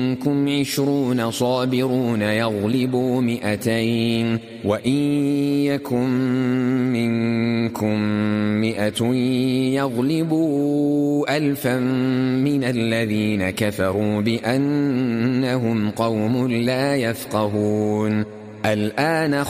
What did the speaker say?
منكم 20 صابرون يغلبوا 200 وإن يكن منكم 100 يغلبوا 1000 من الذين كفروا بأنهم قوم لا يفقهون. الآن